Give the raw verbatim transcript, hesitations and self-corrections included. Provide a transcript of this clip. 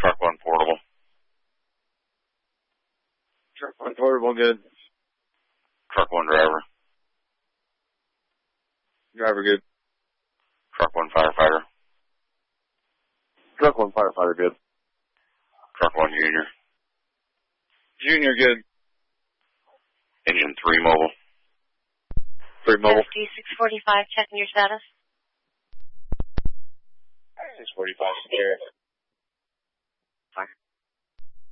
Truck one portable. Truck one portable, good. Truck one driver. Driver, good. Truck one firefighter. Truck one firefighter, good. Truck one junior. Junior, good. Engine three mobile. Three mobile. D six forty-five, checking your status. six forty-five, secure.